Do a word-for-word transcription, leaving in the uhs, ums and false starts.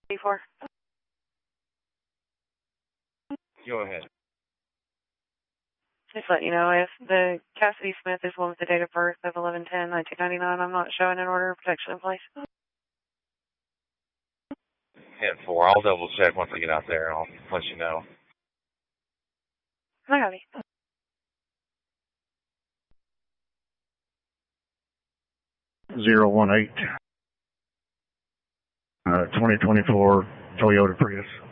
Before. Go ahead. Just letting you know, if the Cassidy Smith is one with the date of birth of eleven ten nineteen ninety-nine, I'm not showing an order of protection in place. ten four. I'll double check once I get out there, and I'll let you know. I got it. zero one eight, uh, twenty twenty-four Toyota Prius.